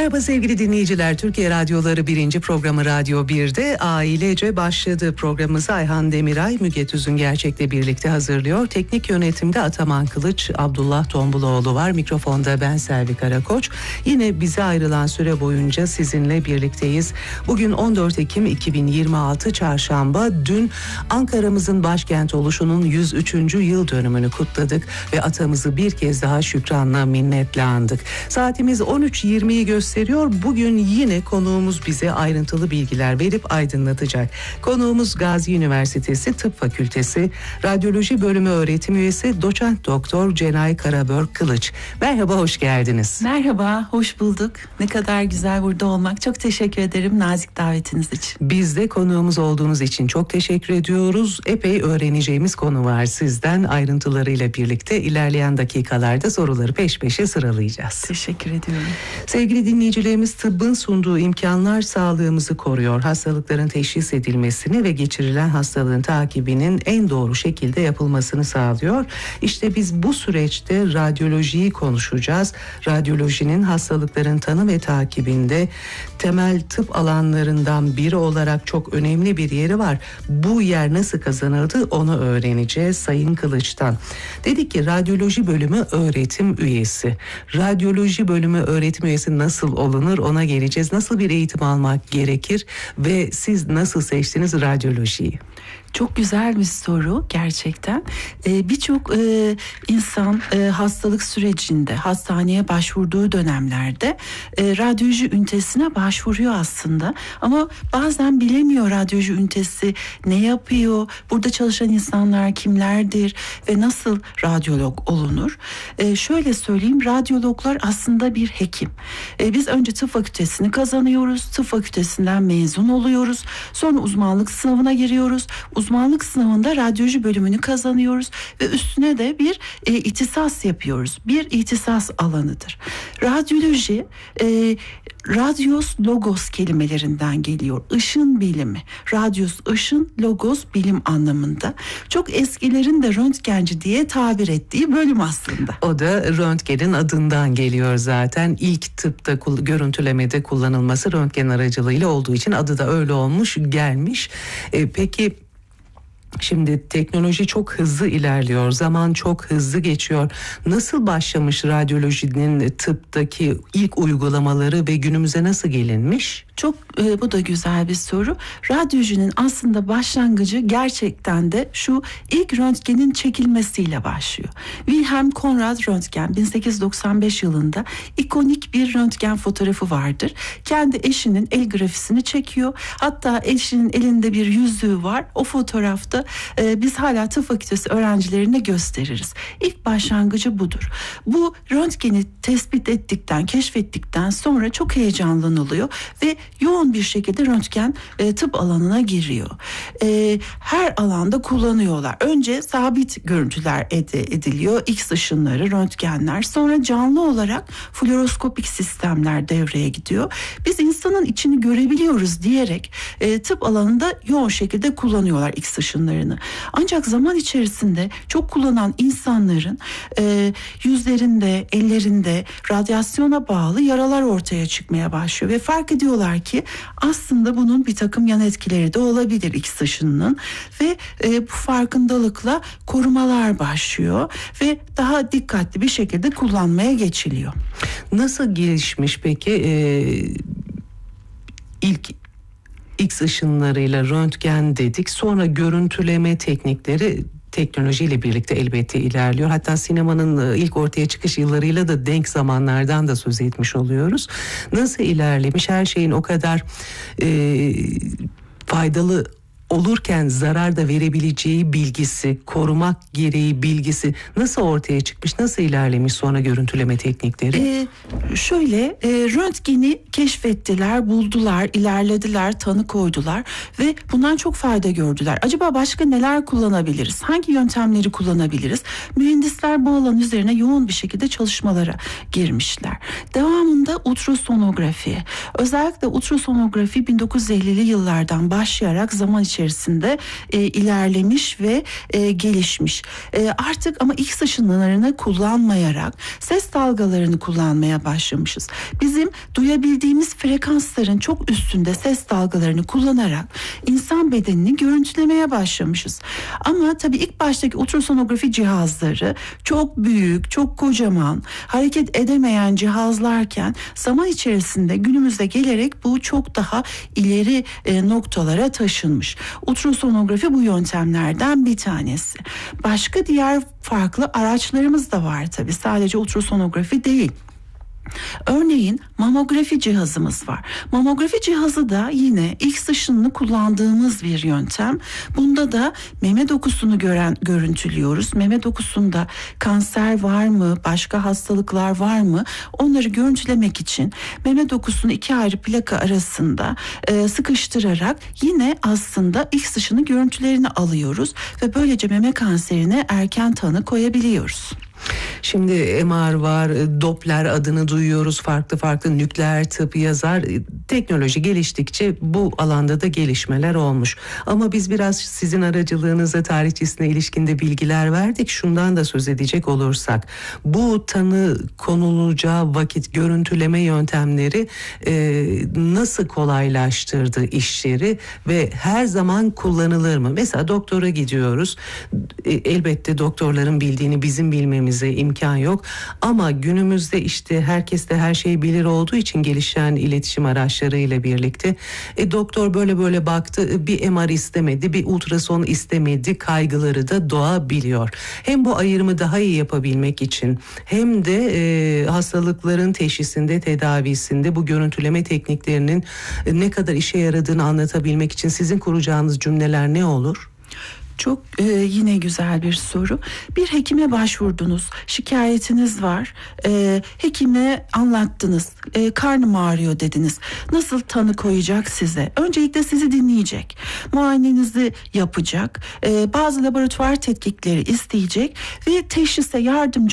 Merhaba sevgili dinleyiciler. Türkiye Radyoları 1. programı Radyo 1'de ailece başladı. Programımızı Ayhan Demiray, Müge Tüzün Gerçek'le birlikte hazırlıyor. Teknik yönetimde Ataman Kılıç, Abdullah Tombuloğlu var. Mikrofonda ben Selvi Karakoç. Yine bize ayrılan süre boyunca sizinle birlikteyiz. Bugün 14 Ekim 2026 Çarşamba. Dün Ankara'mızın başkent oluşunun 103. yıl dönümünü kutladık ve atamızı bir kez daha şükranla, minnetle andık. Saatimiz 13.20'yi gösteriyor. Bugün yine konuğumuz bize ayrıntılı bilgiler verip aydınlatacak. Konuğumuz Gazi Üniversitesi Tıp Fakültesi Radyoloji Bölümü öğretim üyesi Doçent Doktor Cenay Karabör Kılıç. Merhaba, hoş geldiniz. Merhaba, hoş bulduk. Ne kadar güzel burada olmak. Çok teşekkür ederim nazik davetiniz için. Biz de konuğumuz olduğunuz için çok teşekkür ediyoruz. Epey öğreneceğimiz konu var sizden. Ayrıntılarıyla birlikte ilerleyen dakikalarda soruları peş peşe sıralayacağız. Teşekkür ediyorum. Sevgili dinleyicilerimiz, tıbbın sunduğu imkanlar sağlığımızı koruyor. Hastalıkların teşhis edilmesini ve geçirilen hastalığın takibinin en doğru şekilde yapılmasını sağlıyor. İşte biz bu süreçte radyolojiyi konuşacağız. Radyolojinin hastalıkların tanı ve takibinde temel tıp alanlarından biri olarak çok önemli bir yeri var. Bu yer nasıl kazanıldı onu öğreneceğiz Sayın Kılıç'tan. Dedik ki radyoloji bölümü öğretim üyesi. Radyoloji bölümü öğretim üyesi nasıl olunur ona geleceğiz. Nasıl bir eğitim almak gerekir ve siz nasıl seçtiniz radyolojiyi? Çok güzel bir soru gerçekten. Birçok insan hastalık sürecinde hastaneye başvurduğu dönemlerde radyoloji ünitesine başvuruyor aslında. Ama bazen bilemiyor radyoloji ünitesi ne yapıyor, burada çalışan insanlar kimlerdir ve nasıl radyolog olunur. Şöyle söyleyeyim, radyologlar aslında bir hekim. Biz önce tıp fakültesini kazanıyoruz, tıp fakültesinden mezun oluyoruz, sonra uzmanlık sınavına giriyoruz. Uzmanlık sınavında radyoloji bölümünü kazanıyoruz ve üstüne de bir ihtisas yapıyoruz. Bir ihtisas alanıdır. Radyoloji radyos logos kelimelerinden geliyor. Işın bilimi. Radyos ışın, logos bilim anlamında. Çok eskilerin de röntgenci diye tabir ettiği bölüm aslında. O da röntgenin adından geliyor zaten. İlk tıpta görüntülemede kullanılması röntgen aracılığıyla olduğu için adı da öyle olmuş, gelmiş. Peki şimdi teknoloji çok hızlı ilerliyor, zaman çok hızlı geçiyor. Nasıl başlamış radyolojinin tıptaki ilk uygulamaları ve günümüze nasıl gelinmiş? Çok bu da güzel bir soru. Radyolojinin aslında başlangıcı gerçekten de şu ilk röntgenin çekilmesiyle başlıyor. Wilhelm Conrad Röntgen 1895 yılında ikonik bir röntgen fotoğrafı vardır. Kendi eşinin el grafisini çekiyor. Hatta eşinin elinde bir yüzüğü var. O fotoğrafta biz hala tıp fakültesi öğrencilerine gösteririz. İlk başlangıcı budur. Bu röntgeni tespit ettikten, keşfettikten sonra çok heyecanlanılıyor ve yoğun bir şekilde röntgen tıp alanına giriyor. Her alanda kullanıyorlar. Önce sabit görüntüler ediliyor. X ışınları, röntgenler. Sonra canlı olarak fluoroskopik sistemler devreye gidiyor. Biz insanın içini görebiliyoruz diyerek tıp alanında yoğun şekilde kullanıyorlar X ışınlarını. Ancak zaman içerisinde çok kullanan insanların yüzlerinde, ellerinde radyasyona bağlı yaralar ortaya çıkmaya başlıyor ve fark ediyorlar ki aslında bunun bir takım yan etkileri de olabilir X ışınının ve bu farkındalıkla korumalar başlıyor ve daha dikkatli bir şekilde kullanmaya geçiliyor. Nasıl gelişmiş peki ilk X ışınlarıyla röntgen dedik, sonra görüntüleme teknikleri teknolojiyle birlikte elbette ilerliyor. Hatta sinemanın ilk ortaya çıkış yıllarıyla da denk zamanlardan da söz etmiş oluyoruz. Nasıl ilerlemiş, her şeyin o kadar faydalı olurken zarar da verebileceği bilgisi, korumak gereği bilgisi nasıl ortaya çıkmış, nasıl ilerlemiş sonra görüntüleme teknikleri? Röntgeni keşfettiler, buldular, ilerlediler, tanı koydular ve bundan çok fayda gördüler. Acaba başka neler kullanabiliriz? Hangi yöntemleri kullanabiliriz? Mühendisler bu alan üzerine yoğun bir şekilde çalışmalara girmişler. Devamında ultrasonografi. Özellikle ultrasonografi 1950'li yıllardan başlayarak zaman içerisinde ilerlemiş ve gelişmiş. Artık ama X ışınlarını kullanmayarak ses dalgalarını kullanmaya başlamışız. Bizim duyabildiğimiz frekansların çok üstünde ses dalgalarını kullanarak insan bedenini görüntülemeye başlamışız. Ama tabii ilk baştaki ultrasonografi cihazları çok büyük, çok kocaman, hareket edemeyen cihazlarken zaman içerisinde günümüzde gelerek bu çok daha ileri noktalara taşınmış. Ultrasonografi bu yöntemlerden bir tanesi. Başka diğer farklı araçlarımız da var tabii. Sadece ultrasonografi değil. Örneğin mamografi cihazımız var. Mamografi cihazı da yine X ışınını kullandığımız bir yöntem. Bunda da meme dokusunu görüntülüyoruz. Meme dokusunda kanser var mı, başka hastalıklar var mı? Onları görüntülemek için meme dokusunu iki ayrı plaka arasında sıkıştırarak yine aslında X ışını görüntülerini alıyoruz ve böylece meme kanserine erken tanı koyabiliyoruz. Şimdi MR var, Doppler adını duyuyoruz, farklı nükleer tıp yazar. Teknoloji geliştikçe bu alanda da gelişmeler olmuş. Ama biz biraz sizin aracılığınızla tarihçesine ilişkinde bilgiler verdik. Şundan da söz edecek olursak, bu tanı konulacağı vakit görüntüleme yöntemleri nasıl kolaylaştırdı işleri ve her zaman kullanılır mı? Mesela doktora gidiyoruz. Elbette doktorların bildiğini bizim bilmemize imkan yok. Ama günümüzde işte herkes de her şeyi bilir olduğu için gelişen iletişim araçlarıyla birlikte doktor böyle baktı, bir MR istemedi, bir ultrason istemedi kaygıları da doğabiliyor. Hem bu ayrımı daha iyi yapabilmek için hem de hastalıkların teşhisinde, tedavisinde bu görüntüleme tekniklerinin ne kadar işe yaradığını anlatabilmek için sizin kuracağınız cümleler ne olur? Çok yine güzel bir soru. Bir hekime başvurdunuz, şikayetiniz var. Hekime anlattınız, karnım ağrıyor dediniz. Nasıl tanı koyacak size? Öncelikle sizi dinleyecek, muayenenizi yapacak, bazı laboratuvar tetkikleri isteyecek ve teşhise yardımcı